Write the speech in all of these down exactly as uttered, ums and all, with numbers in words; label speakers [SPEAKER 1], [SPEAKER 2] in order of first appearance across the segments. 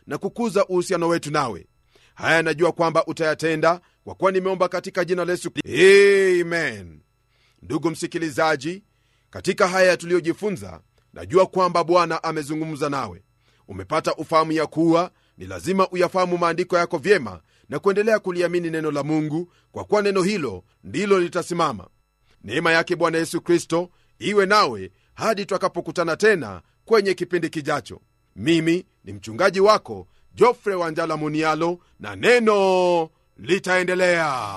[SPEAKER 1] na kukuza uhusiano wetu nawe. Haya najua kwamba utayatenda, kwa kuwa nimeomba katika jina la Yesu. Amen. Ndugu msikilizaji, katika haya tuliyojifunza, najua kwamba Bwana amezungumza nawe. Umepata ufahamu ya kuwa ni lazima uyafahamu maandiko yako vyema na kuendelea kuliamini neno la Mungu, kwa kuwa neno hilo ndilo litasimama. Neema yake Bwana Yesu Kristo iwe nawe hadi tutakapokutana tena kwenye kipindi kijacho. Mimi ni mchungaji wako Geoffrey Wanjala Munialo, na neno litaendelea.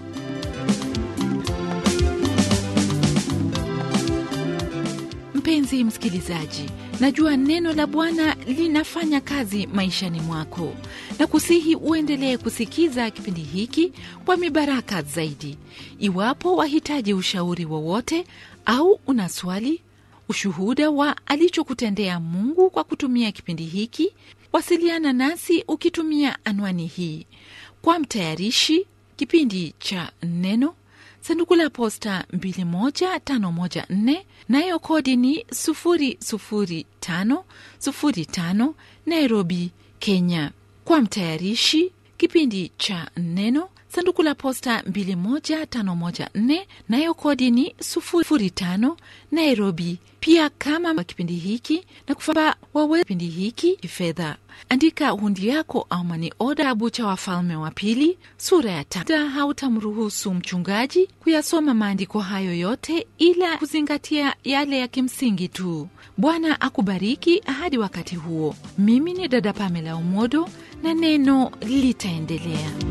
[SPEAKER 2] Mpenzi msikilizaji, najua neno la Bwana linafanya kazi maishani mwako, na kusihi uendelee kusikiza kipindi hiki kwa mibaraka zaidi. Iwapo wahitaji ushauri wowote au una swali, ushuhuda wa alichokutendea Mungu kwa kutumia kipindi hiki, wasiliana nasi ukitumia anwani hii. Kwa mtayarishi kipindi cha Neno, sanduku la posta mbili moja tano moja nne, nayo kodi ni sufuri sufuri tano sufuri tano, Nairobi, Kenya. Kwa mtayarishi kipindi cha Neno, sanduku la posta mbili moja tano moja nne, nayo kodi ni sufuri tano, Nairobi. Pia kama kipindi hiki na kufaba wawe kipindi hiki kifedha, andika hundi yako au mani oda abu cha Wafalme wa Pili sura ya tatu. Hautamruhusu mchungaji kuyasoma maandiko hayo yote, ila kuzingatia yale ya kimsingi tu. Bwana akubariki hadi wakati huo. Mimi ni dada Pamela Umodo, na neno litaendelea.